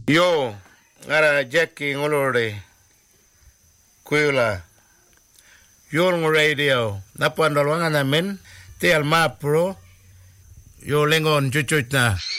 Yo, ngara Jackie ngolore. Kuila. Yo ng radio. Napuan dalawang namin. Te alma pro. Yo lengon chuchuch na.